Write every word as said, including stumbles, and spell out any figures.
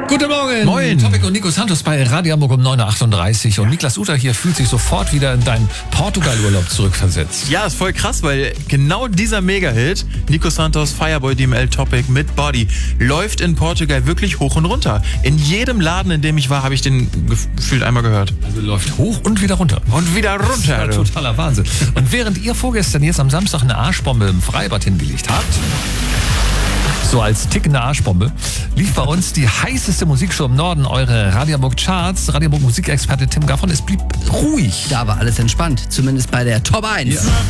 Guten Morgen. Moin. Topic und Nico Santos bei Radio Hamburg um neun Uhr achtunddreißig. Und Niklas Uter hier fühlt sich sofort wieder in deinen Portugal-Urlaub zurückversetzt. Ja, ist voll krass, weil genau dieser Mega-Hit, Nico Santos, Fireboy D M L Topic mit Body, läuft in Portugal wirklich hoch und runter. In jedem Laden, in dem ich war, habe ich den gefühlt einmal gehört. Also läuft hoch und wieder runter. Und wieder runter. Das ist ja totaler Wahnsinn. Und während ihr vorgestern jetzt am Samstag eine Arschbombe im Freibad hingelegt habt, so als tickende Arschbombe, lief bei uns die heißeste Musikshow im Norden, eure Radio Hamburg Charts. Radio Hamburg Musikexperte Tim Gaffron, es blieb ruhig. Da war alles entspannt, zumindest bei der Top eins. Ja.